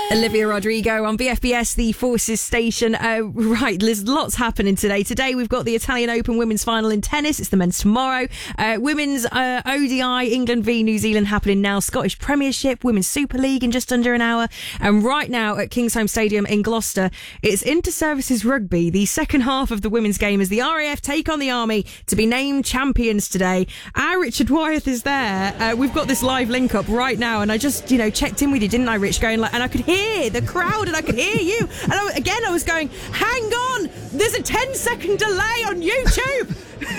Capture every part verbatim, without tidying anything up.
Olivia Rodrigo on V F B S, the Forces station. Uh, right, there's lots happening today. Today we've got the Italian Open women's final in tennis. It's the men's tomorrow. Uh, women's uh, O D I, England v New Zealand happening now. Scottish Premiership, Women's Super League in just under an hour. And right now at Kingsholm Stadium in Gloucester, it's Inter-Services Rugby. The second half of the women's game as the R A F take on the Army to be named champions today. Our Richard Wyeth is there. Uh, we've got this live link up right now, and I just, you know, checked in with you, didn't I, Rich? Going like, and I could hear the crowd and I could hear you. And I, again, I was going, hang on, there's a ten second delay on YouTube.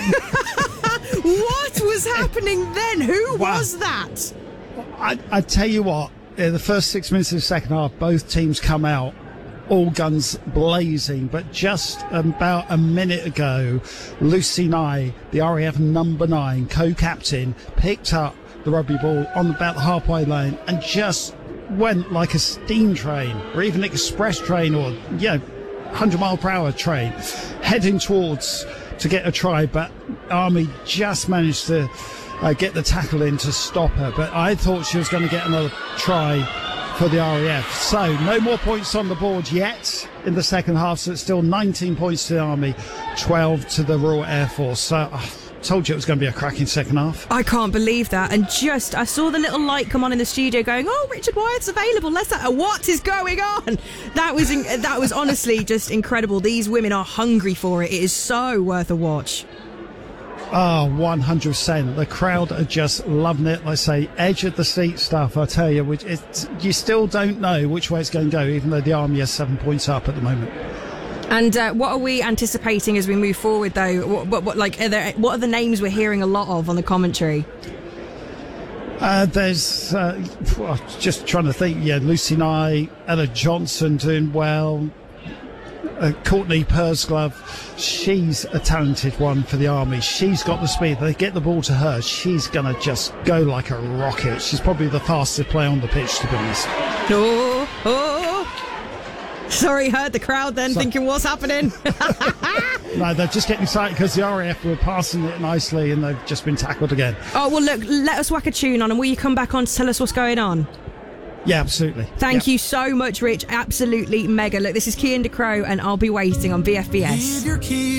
What was happening then? Who wow. was that? I, I tell you what, in the first six minutes of the second half, both teams come out all guns blazing, but just about a minute ago, Lucy Nye, the R A F number nine co-captain, picked up the rugby ball on about the halfway lane and just went like a steam train or even express train or, you know, one hundred mile per hour train heading towards to get a try, but Army just managed to uh, get the tackle in to stop her. But I thought she was going to get another try for the R A F. So no more points on the board yet in the second half, so it's still nineteen points to the Army, twelve to the Royal Air Force. So uh, told you it was going to be a cracking second half. I can't believe that. And just, I saw the little light come on in the studio going, oh, Richard Wyeth's available. Let's, uh, what is going on? That was, in, that was honestly just incredible. These women are hungry for it. It is so worth a watch. Oh, one hundred percent. The crowd are just loving it. Like I say, edge of the seat stuff, I tell you, which it's, you still don't know which way it's going to go, even though the Army has seven points up at the moment. And uh, what are we anticipating as we move forward, though? What, what, what like, are there, what are the names we're hearing a lot of on the commentary? Uh, there's uh, well, just trying to think. Yeah, Lucy Nye, Ella Johnson doing well. Uh, Courtney Pursglove, she's a talented one for the Army. She's got the speed. They get the ball to her, she's going to just go like a rocket. She's probably the fastest player on the pitch, to be honest. Oh, oh. Sorry, heard the crowd then so, thinking, what's happening? No, they're just getting excited because the R A F were passing it nicely and they've just been tackled again. Oh, well, look, let us whack a tune on and will you come back on to tell us what's going on? Yeah, absolutely. Thank yeah. you so much, Rich. Absolutely mega. Look, this is Cian de Crow and I'll be waiting on V F B S.